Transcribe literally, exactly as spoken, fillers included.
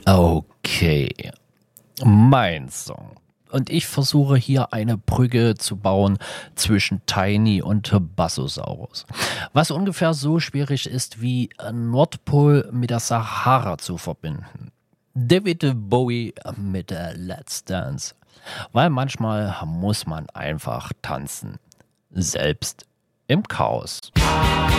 Okay, mein Song. Und ich versuche hier eine Brücke zu bauen zwischen Tiny und Bassosaurus. Was ungefähr so schwierig ist wie Nordpol mit der Sahara zu verbinden. David Bowie mit der Let's Dance. Weil manchmal muss man einfach tanzen. Selbst im Chaos.